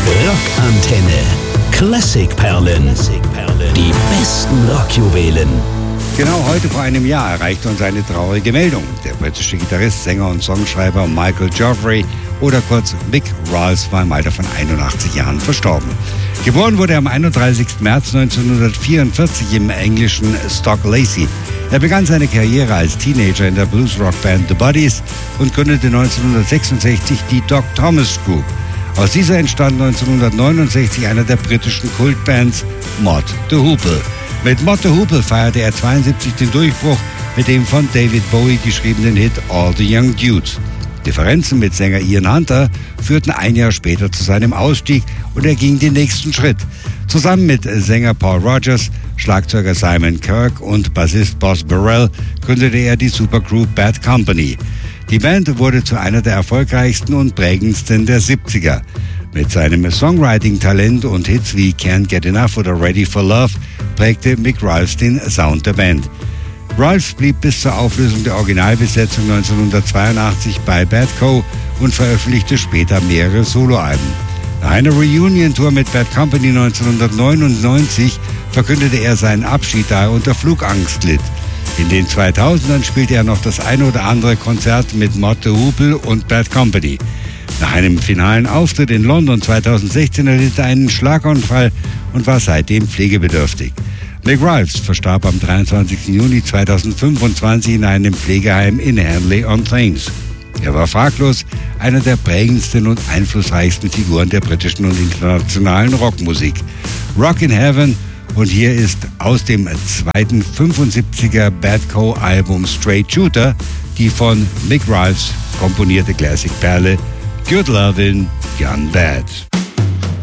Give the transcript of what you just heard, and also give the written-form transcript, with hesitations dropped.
Rockantenne. Klassikperlen. Die besten Rockjuwelen. Genau heute vor einem Jahr erreichte uns eine traurige Meldung. Der britische Gitarrist, Sänger und Songschreiber Michael Joffrey oder kurz Mick Ralphs war im Alter von 81 Jahren verstorben. Geboren wurde er am 31. März 1944 im englischen Stoke Lacey. Er begann seine Karriere als Teenager in der Blues-Rock-Band The Buddies und gründete 1966 die Doc Thomas Group. Aus dieser entstand 1969 einer der britischen Kultbands Mott the Hoople. Mit Mott the Hoople feierte er 72 den Durchbruch mit dem von David Bowie geschriebenen Hit All the Young Dudes. Differenzen mit Sänger Ian Hunter führten ein Jahr später zu seinem Ausstieg und er ging den nächsten Schritt. Zusammen mit Sänger Paul Rodgers, Schlagzeuger Simon Kirke und Bassist Boz Burrell gründete er die Supergroup Bad Company. Die Band wurde zu einer der erfolgreichsten und prägendsten der 70er. Mit seinem Songwriting-Talent und Hits wie Can't Get Enough oder Ready for Love prägte Mick Ralphs den Sound der Band. Ralphs blieb bis zur Auflösung der Originalbesetzung 1982 bei Bad Co. und veröffentlichte später mehrere Soloalben. Nach einer Reunion-Tour mit Bad Company 1999 verkündete er seinen Abschied, da er unter Flugangst litt. In den 2000ern spielte er noch das eine oder andere Konzert mit Mott the Hoople und Bad Company. Nach einem finalen Auftritt in London 2016 erlitt er einen Schlaganfall und war seitdem pflegebedürftig. Mick Ralphs verstarb am 23. Juni 2025 in einem Pflegeheim in Henley-on-Thames. Er war fraglos einer der prägendsten und einflussreichsten Figuren der britischen und internationalen Rockmusik. Rock in Heaven, und hier ist aus dem zweiten 75er Bad Co. Album Straight Shooter die von Mick Ralphs komponierte Classic-Perle Good Lovin' Gone Bad.